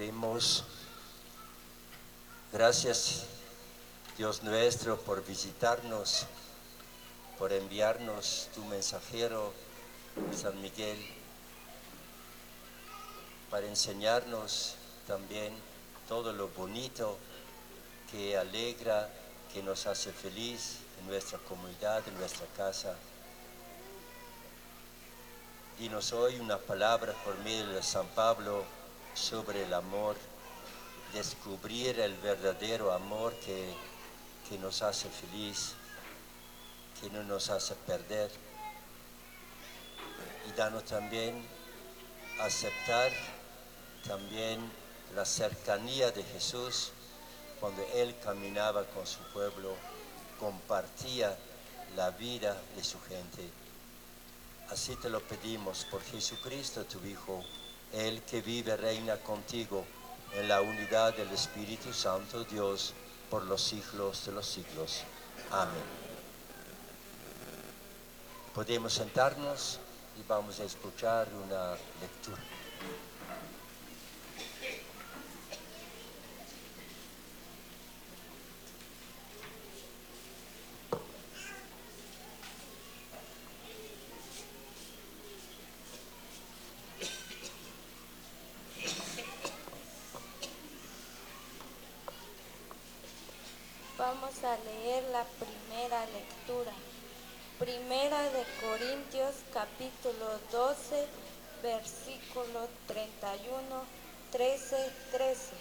Oremos. Gracias, Dios nuestro, por visitarnos, por enviarnos tu mensajero, San Miguel, para enseñarnos también todo lo bonito que alegra, que nos hace feliz en nuestra comunidad, en nuestra casa. Dinos hoy una palabra por medio de San Pablo sobre el amor, descubrir el verdadero amor que nos hace feliz, que no nos hace perder. Y danos también aceptar también la cercanía de Jesús cuando Él caminaba con su pueblo, compartía la vida de su gente. Así te lo pedimos por Jesucristo, tu Hijo, Él que vive, reina contigo en la unidad del Espíritu Santo, Dios, por los siglos de los siglos. Amén. Podemos sentarnos y vamos a escuchar una lectura. Vamos a leer la primera lectura. Primera de Corintios, capítulo 12, versículo 31, 13.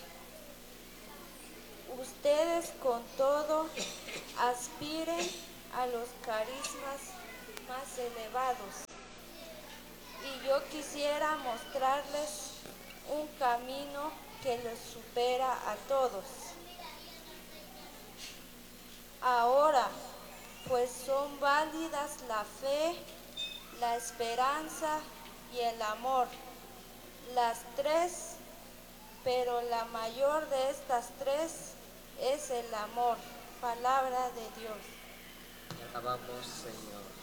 Ustedes con todo aspiren a los carismas más elevados. Y yo quisiera mostrarles un camino que los supera a todos. Ahora, pues son válidas la fe, la esperanza y el amor, las tres, pero la mayor de estas tres es el amor. Palabra de Dios. Te alabamos, Señor.